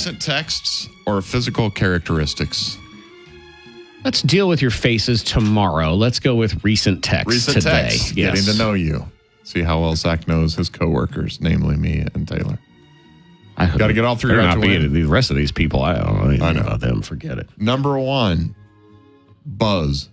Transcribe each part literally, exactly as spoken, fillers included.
Recent texts or physical characteristics? Let's deal with your faces tomorrow. Let's go with recent texts Recent today. texts. Yes. Getting to know you. See how well Zach knows his coworkers, namely me and Taylor. I Got to get all three They're right not to being win. the rest of these people. I don't know anything I know. about them. Forget it. Number one, buzz.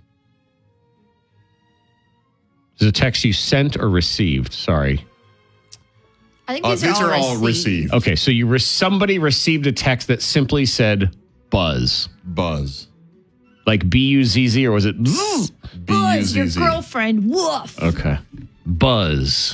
Is it a text you sent or received? Sorry. I think Uh, these, these are, are all all received. received. Okay, so you re- somebody received a text that simply said buzz. Buzz. Like B U Z Z, or was it zzz? Buzz, your B U Z Z. girlfriend. Woof. Okay. Buzz.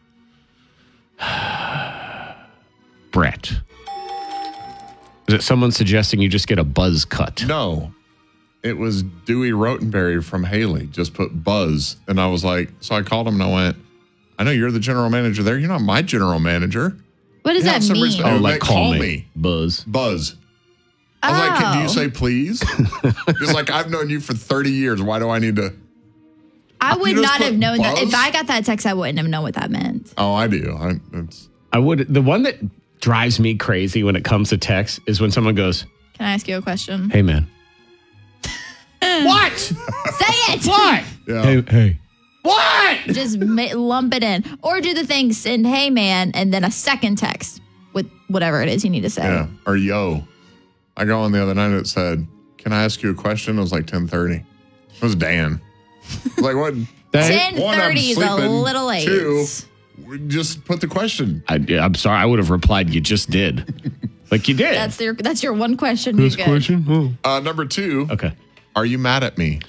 Brett. Is it someone suggesting you just get a buzz cut? No, it was Dewey Rotenberry from Haley. Just put buzz. And I was like, so I called him and I went, I know you're the general manager there. You're not my general manager. What does Yeah, that some mean? respect. Oh, They like call, call me. me. Buzz. Buzz. I was like, can Oh. you say please? Just like, I've known you for thirty years. Why do I need to? I You would just not put have known that. buzz? If I got that text, I wouldn't have known what that meant. Oh, I do. I, it's, I would. The one that drives me crazy when it comes to text is when someone goes, Can I ask you a question? "Hey, man." What? Say it. What? yeah. Hey, hey. What? Just ma- lump it in. Or do the thing, send, hey, man, and then a second text with whatever it is you need to say. Yeah. Or yo. I got one the other night that said, can I ask you a question? It was like ten thirty. It was Dan. I was like, what? That- ten One, I'm thirty is a sleeping. little late. Two, just put the question. I, I'm sorry. I would have replied. You just did. Like you did. That's your that's your one question. You're This good. question. Oh. Uh, number two, Okay. are you mad at me?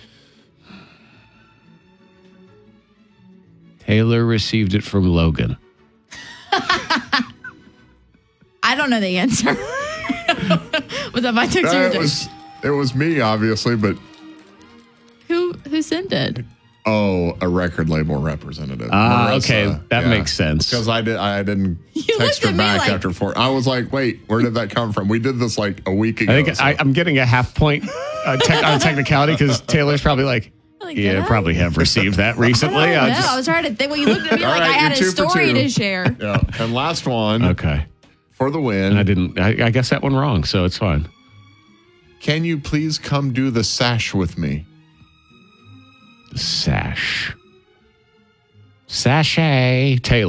Taylor received it from Logan. I don't know the answer. Was that my text Uh, or it was it was me, obviously, but who who sent it? oh, a record label representative. Ah, Marissa, okay. That makes sense. Because I did I didn't You text looked her at me back like- after four. I was like, wait, where did that come from? We did this like a week ago. I think so- I, I'm getting a half point uh, tech on technicality because Taylor's probably like, Like, yeah, did I? probably have received that recently. I I don't know. just- I was trying to think. Well, you looked at me All like right, I had a you're two for story two. to share. yeah. And last one okay. for the win. And I didn't, I, I guess that one wrong, so it's fine. Can you please come do the sash with me? Sash. Sachet. Taylor.